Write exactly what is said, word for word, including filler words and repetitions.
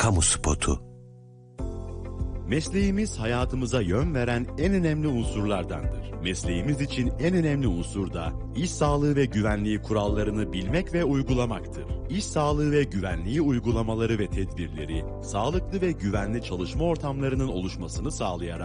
kamu spotu. Mesleğimiz hayatımıza yön veren en önemli unsurlardandır. Mesleğimiz için en önemli unsur da iş sağlığı ve güvenliği kurallarını bilmek ve uygulamaktır. İş sağlığı ve güvenliği uygulamaları ve tedbirleri, sağlıklı ve güvenli çalışma ortamlarının oluşmasını sağlayarak